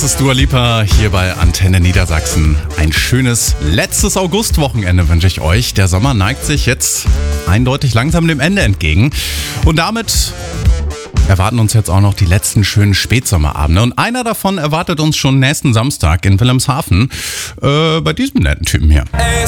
ist Dua Lipa hier bei Antenne Niedersachsen. Ein schönes letztes Augustwochenende wünsche ich euch. Der Sommer neigt sich jetzt eindeutig langsam dem Ende entgegen. Und damit erwarten uns jetzt auch noch die letzten schönen Spätsommerabende. Und einer davon erwartet uns schon nächsten Samstag in Wilhelmshaven. Bei diesem netten Typen hier.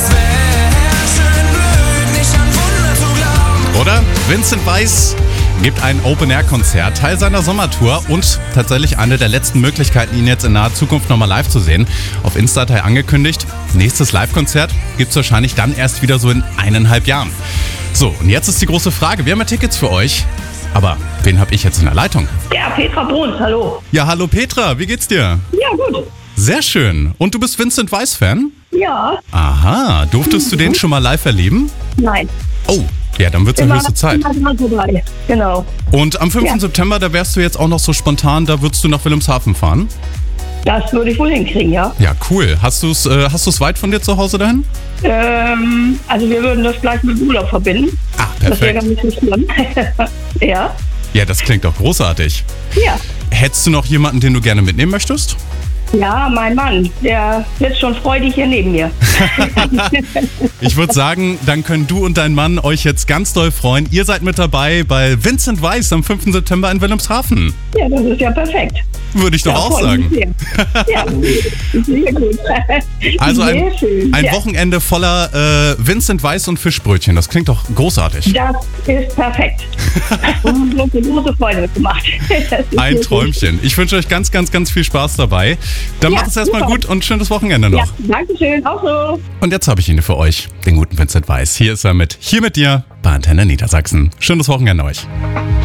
Oder? Vincent Weiss gibt ein Open-Air-Konzert, Teil seiner Sommertour und tatsächlich eine der letzten Möglichkeiten, ihn jetzt in naher Zukunft nochmal live zu sehen. Auf Insta hat er angekündigt, nächstes Live-Konzert gibt es wahrscheinlich dann erst wieder so in 1,5 Jahren. So, und jetzt ist die große Frage, wir haben ja Tickets für euch, aber wen habe ich jetzt in der Leitung? Ja, Petra Bruns, hallo. Ja, hallo Petra, wie geht's dir? Ja, gut. Sehr schön. Und du bist Vincent Weiss-Fan? Ja. Aha, durftest du den schon mal live erleben? Nein. Oh, ja, dann wird's ja höchste Zeit. Immer dabei. Genau. Und am 5. September, da wärst du jetzt auch noch so spontan, da würdest du nach Wilhelmshaven fahren? Das würde ich wohl hinkriegen, ja. Ja, cool. Hast du es weit von dir zu Hause dahin? Also wir würden das gleich mit Urlaub verbinden. Ah, Das wäre perfekt. gar nicht so schlimm. Ja. Ja, das klingt doch großartig. Ja. Hättest du noch jemanden, den du gerne mitnehmen möchtest? Ja, mein Mann, der sitzt schon freudig hier neben mir. Ich würde sagen, dann können du und dein Mann euch jetzt ganz doll freuen. Ihr seid mit dabei bei Vincent Weiss am 5. September in Wilhelmshaven. Ja, das ist ja perfekt. Würde ich doch Ja, auch freut mich sagen. sehr. Ja, sehr gut. Also sehr schön. ein Ja. Wochenende voller Vincent Weiss und Fischbrötchen. Das klingt doch großartig. Das ist perfekt. Und eine große Freude gemacht. Das ist Ein sehr gut. Träumchen. Ich wünsche euch ganz, ganz, ganz viel Spaß dabei. Dann Ja, macht es erstmal super. gut und schönes Wochenende noch. Ja, danke schön. Auch so. Und jetzt habe ich ihn für euch, den guten Vincent Weiss. Hier ist er hier mit dir bei Antenne Niedersachsen. Schönes Wochenende euch.